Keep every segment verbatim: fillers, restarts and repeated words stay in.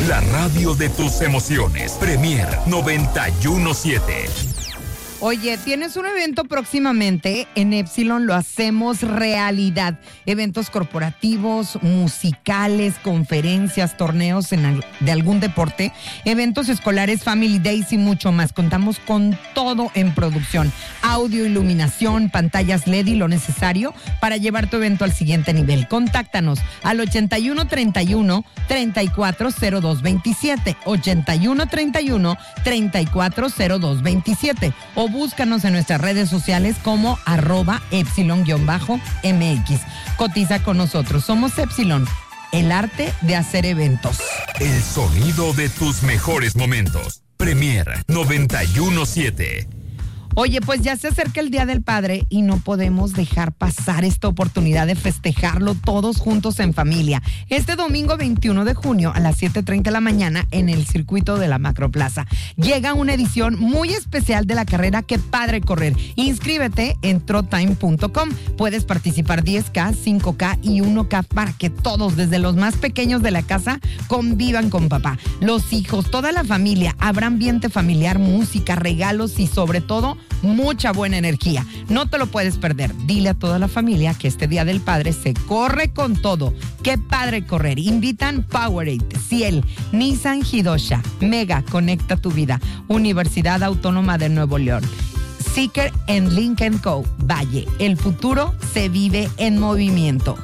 la radio de tus emociones. Premier noventa y uno punto siete. Oye, tienes un evento próximamente, en Epsilon lo hacemos realidad. Eventos corporativos, musicales, conferencias, torneos en al, de algún deporte, eventos escolares, family days y mucho más. Contamos con todo en producción. Audio, iluminación, pantallas L E D y lo necesario para llevar tu evento al siguiente nivel. Contáctanos al ochenta y uno treinta y uno treinta y cuatro cero dos veintisiete, ochenta y uno treinta y uno treinta y cuatro cero dos veintisiete o búscanos en nuestras redes sociales como arroba epsilon-M X. Cotiza con nosotros. Somos Epsilon, el arte de hacer eventos. El sonido de tus mejores momentos. Premier noventa y uno punto siete. Oye, pues ya se acerca el Día del Padre y no podemos dejar pasar esta oportunidad de festejarlo todos juntos en familia. Este domingo veintiuno de junio a las siete treinta de la mañana en el circuito de la Macroplaza. Llega una edición muy especial de la carrera Qué Padre Correr. Inscríbete en trotime punto com. Puedes participar diez K, cinco K y uno K para que todos, desde los más pequeños de la casa, convivan con papá. Los hijos, toda la familia, habrá ambiente familiar, música, regalos y sobre todo mucha buena energía. No te lo puedes perder. Dile a toda la familia que este Día del Padre se corre con todo. Qué Padre Correr. Invitan Powerade, Ciel, Nissan Hidosha, Mega, Conecta tu Vida, Universidad Autónoma de Nuevo León, Seeker en Lincoln Co. Valle. El futuro se vive en movimiento.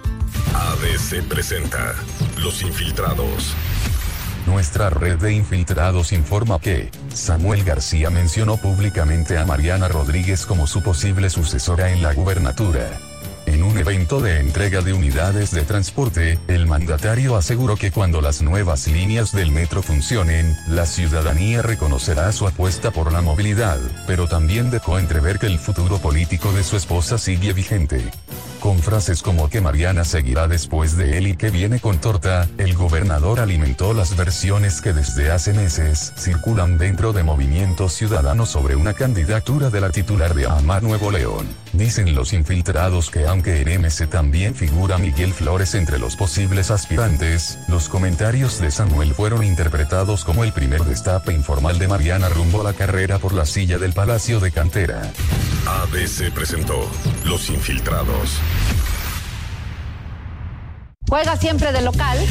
A B C presenta Los Infiltrados. Nuestra red de infiltrados informa que Samuel García mencionó públicamente a Mariana Rodríguez como su posible sucesora en la gubernatura. En un evento de entrega de unidades de transporte, el mandatario aseguró que cuando las nuevas líneas del metro funcionen, la ciudadanía reconocerá su apuesta por la movilidad, pero también dejó entrever que el futuro político de su esposa sigue vigente. Con frases como que Mariana seguirá después de él y que viene con torta, el gobernador alimentó las versiones que desde hace meses circulan dentro de Movimiento Ciudadano sobre una candidatura de la titular de A M A Nuevo León. Dicen los infiltrados que aunque en M C también figura Miguel Flores entre los posibles aspirantes, los comentarios de Samuel fueron interpretados como el primer destape informal de Mariana rumbo a la carrera por la silla del Palacio de Cantera. A B C presentó Los Infiltrados. Juega siempre de local